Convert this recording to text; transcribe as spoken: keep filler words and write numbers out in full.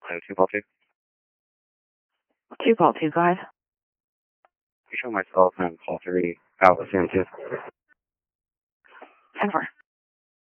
Uh, two call two. Two call two, go ahead. You show myself and call three out with Sam two. ten four.